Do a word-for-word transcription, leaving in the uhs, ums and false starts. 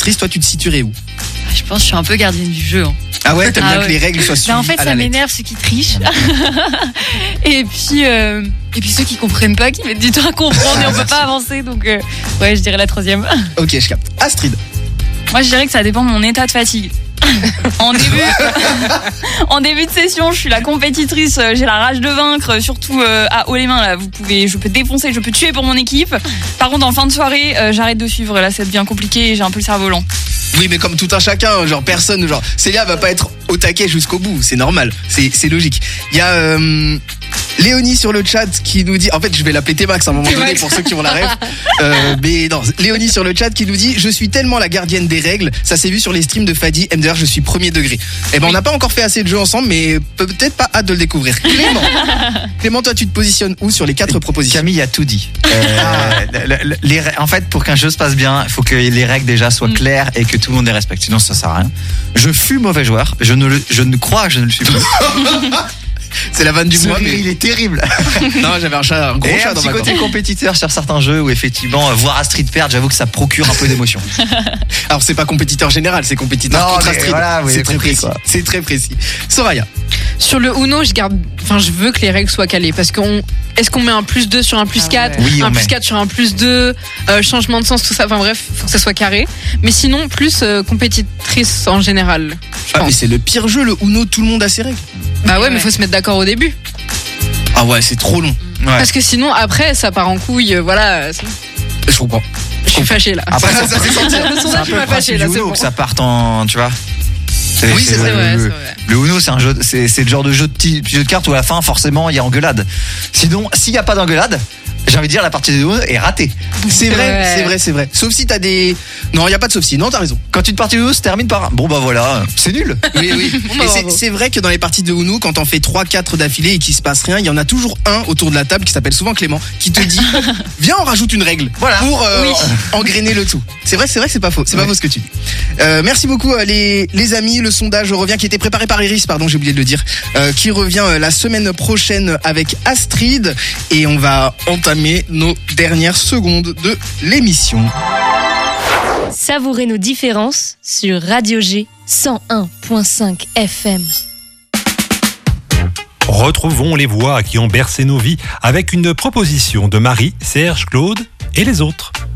compétitrice, toi tu te situerais où? Je pense que je suis un peu gardienne du jeu. Hein. Ah ouais, t'aimes ah bien ouais. que les règles soient suivies. Bah en fait, à ça la m'énerve ceux qui trichent. et puis euh, et puis ceux qui comprennent pas, qui mettent du temps à comprendre et on peut pas avancer. Donc euh, ouais, je dirais la troisième. Ok, je capte. Astrid. Moi, je dirais que ça dépend de mon état de fatigue. En début, en début de session, je suis la compétitrice, j'ai la rage de vaincre, surtout euh, à haut les mains là. Vous pouvez, je peux défoncer, je peux tuer pour mon équipe. Par contre, en fin de soirée, euh, j'arrête de suivre. Là, ça devient compliqué et j'ai un peu le cerveau lent. Oui, mais comme tout un chacun, genre personne, genre Célia va pas être au taquet jusqu'au bout, c'est normal, c'est c'est logique. Il y a euh, Léonie sur le chat qui nous dit, en fait je vais l'appeler T-Max à un moment donné pour ceux qui ont la rêve, euh, mais non, Léonie sur le chat qui nous dit, je suis tellement la gardienne des règles, ça s'est vu sur les streams de Fadi, M D R, je suis premier degré. Eh ben on n'a pas encore fait assez de jeux ensemble, mais peut-être pas hâte de le découvrir. Clément, Clément, toi tu te positionnes où sur les quatre propositions? Camille a tout dit. Euh, le- le- les, les- en fait, pour qu'un jeu se passe bien, il faut que les règles déjà soient claires et que tout le monde les respecte. Sinon, ça sert à rien. Je fus mauvais joueur. Je ne, le- je ne crois que je ne le suis plus. C'est la vanne du Ce mois, rire, mais il est terrible. non, j'avais un chat, un gros Et chat un dans petit ma côté gorge. compétiteur sur certains jeux où effectivement, euh, voir Astrid perdre, j'avoue que ça procure un peu d'émotion. Alors c'est pas compétiteur général, c'est compétiteur Non, contre mais Astrid. voilà, vous c'est avez très compris, précis. quoi. C'est très précis. Soraya. Sur le Uno, je garde, enfin, je veux que les règles soient calées parce qu'on, est-ce qu'on met un plus deux sur un plus quatre, ouais. Oui, un on plus met. quatre sur un plus deux, euh, changement de sens, tout ça, enfin bref, faut que ça soit carré. Mais sinon, plus euh, compétitrice en général. Je Ah, pense. mais c'est le pire jeu, le Uno, tout le monde a ses règles. Bah ouais, Ouais. mais faut se mettre d'accord au début. Ah ouais, c'est trop long. Ouais. Parce que sinon, après, ça part en couille, euh, voilà. c'est- Je comprends. Je suis fâchée là. Après, ça, ça s'est senti. Le C'est un sondage peu m'a le fâchée principe là, du c'est Uno bon. que ça parte en, tu vois. Oui, c'est le- C'est vrai, le- c'est vrai. Le Uno, c'est un jeu, c'est, c'est le genre de jeu de, ti- jeu de cartes où à la fin, forcément, il y a engueulade. Sinon, s'il n'y a pas d'engueulade, j'ai envie de dire la partie de Uno est ratée. C'est vrai, Ouais. c'est vrai, c'est vrai. Sauf si t'as des. Non, il y a pas de sauf si. Non, t'as raison. Quand une partie de Uno se termine par un, bon bah voilà, c'est nul. Oui, oui. bah, Et c'est, bravo. c'est vrai que dans les parties de Uno, quand on fait trois quatre d'affilée et qu'il se passe rien, il y en a toujours un autour de la table qui s'appelle souvent Clément, qui te dit viens, on rajoute une règle. Voilà. Pour euh, Oui. engrainer le tout. C'est vrai, c'est vrai, c'est pas faux. C'est pas Ouais. faux ce que tu dis. Euh, merci beaucoup euh, les, les amis. Le sondage revient qui était préparé par Iris, pardon, j'ai oublié de le dire, euh, qui revient euh, la semaine prochaine avec Astrid et on va entamer nos dernières secondes de l'émission. Savourez nos différences sur Radio G cent un virgule cinq F M. Retrouvons les voix qui ont bercé nos vies avec une proposition de Marie, Serge, Claude et les autres.